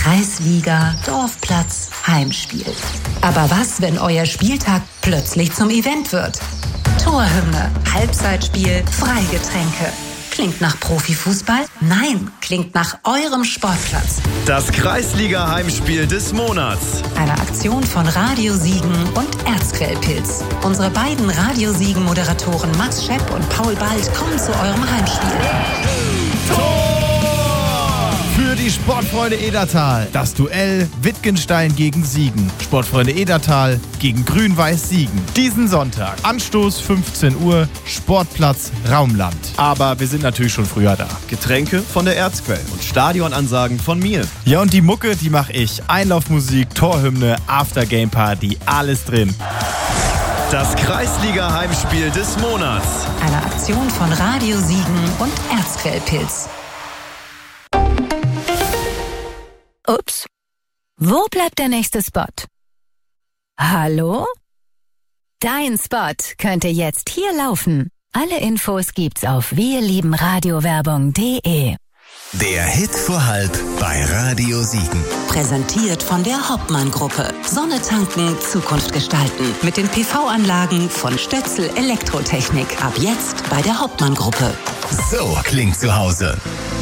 Kreisliga, Dorfplatz, Heimspiel. Aber was, wenn euer Spieltag plötzlich zum Event wird? Torhymne, Halbzeitspiel, Freigetränke. Klingt nach Profifußball? Nein, klingt nach eurem Sportplatz. Das Kreisliga-Heimspiel des Monats. Eine Aktion von Radio Siegen und Erzquellpilz. Unsere beiden Radio Siegen-Moderatoren Max Schepp und Paul Bald kommen zu eurem Heimspiel. Tor! Für die Sportfreunde Edertal. Das Duell Wittgenstein gegen Siegen. Sportfreunde Edertal gegen Grün-Weiß Siegen. Diesen Sonntag. Anstoß 15 Uhr. Sportplatz Raumland. Aber wir sind natürlich schon früher da. Getränke von der Erzquell und Stadionansagen von mir. Ja, und die Mucke, die mache ich. Einlaufmusik, Torhymne, Aftergame-Party, alles drin. Das Kreisliga-Heimspiel des Monats. Eine Aktion von Radio Siegen und Erzquellpilz. Ups. Wo bleibt der nächste Spot? Hallo? Dein Spot könnte jetzt hier laufen. Alle Infos gibt's auf wirliebenradiowerbung.de. Der Hit vor halb bei Radio Siegen. Präsentiert von der Hoppmann-Gruppe. Sonne tanken, Zukunft gestalten. Mit den PV-Anlagen von Stötzl Elektrotechnik. Ab jetzt bei der Hoppmann-Gruppe. So klingt zu Hause.